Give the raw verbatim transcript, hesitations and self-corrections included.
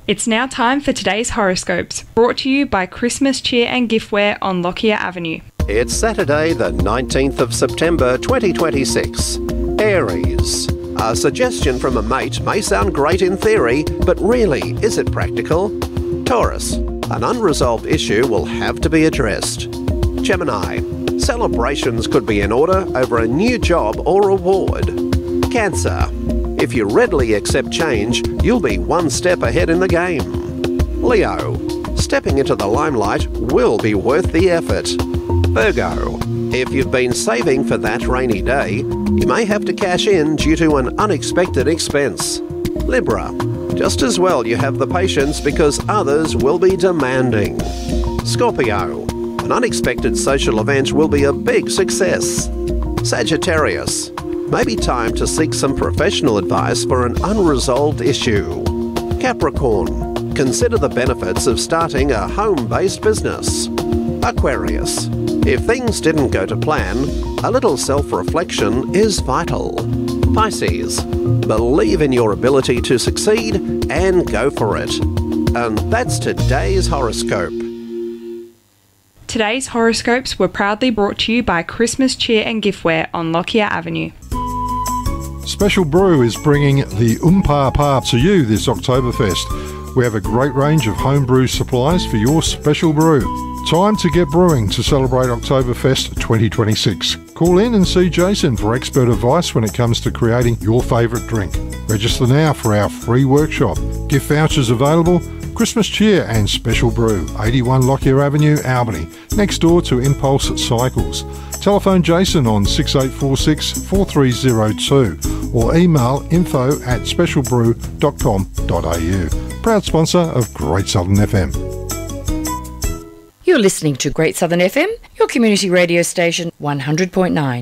It's now time for today's horoscopes, brought to you by Christmas Cheer and Giftware on Lockyer Avenue. It's Saturday the nineteenth of September twenty twenty-six. Aries. A suggestion from a mate may sound great in theory, but really, is it practical? Taurus. An unresolved issue will have to be addressed. Gemini. Celebrations could be in order over a new job or award. Cancer. If you readily accept change, you'll be one step ahead in the game. Leo. Stepping into the limelight will be worth the effort. Virgo. If you've been saving for that rainy day, you may have to cash in due to an unexpected expense. Libra. Just as well you have the patience because others will be demanding. Scorpio. An unexpected social event will be a big success. Sagittarius. Maybe time to seek some professional advice for an unresolved issue. Capricorn. Consider the benefits of starting a home-based business. Aquarius. If things didn't go to plan, a little self-reflection is vital. Pisces. Believe in your ability to succeed and go for it. And that's today's horoscope. Today's horoscopes were proudly brought to you by Christmas Cheer and Giftware on Lockyer Avenue. Special Brew is bringing the Oompa Pa to you this Oktoberfest. We have a great range of homebrew supplies for your special brew. Time to get brewing to celebrate Oktoberfest twenty twenty-six. Call in and see Jason for expert advice when it comes to creating your favourite drink. Register now for our free workshop. Gift vouchers available. Christmas Cheer and Special Brew, eighty-one Lockyer Avenue, Albany, next door to Impulse Cycles. Telephone Jason on six eight four six, four three zero two or email info at special brew dot com dot a u. Proud sponsor of Great Southern F M. You're listening to Great Southern F M, your community radio station one hundred point nine.